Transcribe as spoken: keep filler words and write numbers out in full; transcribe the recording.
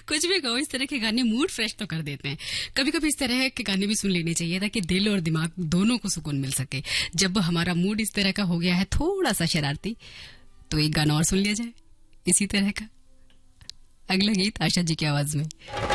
कुछ भी कहो, इस तरह के गाने मूड फ्रेश तो कर देते हैं। कभी कभी इस तरह के गाने भी सुन लेने चाहिए ताकि दिल और दिमाग दोनों को सुकून मिल सके। जब हमारा मूड इस तरह का हो गया है, थोड़ा सा शरारती, तो एक गाना और सुन लिया जाए इसी तरह का। अगला गीत आशा जी की आवाज में।